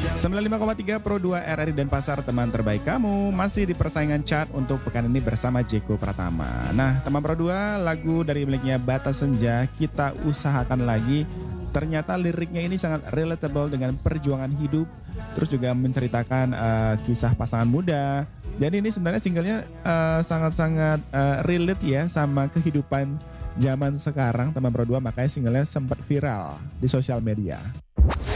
95,3 Pro 2 RRI Denpasar, teman terbaik kamu. Masih di persaingan chart untuk pekan ini bersama Jeko Pratama. Nah, teman Pro 2, lagu dari miliknya Bata Senja, Kita Usahakan Lagi. Ternyata liriknya ini sangat relatable dengan perjuangan hidup. Terus juga menceritakan kisah pasangan muda. Jadi ini sebenarnya singlenya sangat-sangat relate ya sama kehidupan zaman sekarang, teman Pro 2. Makanya singlenya sempat viral di sosial media.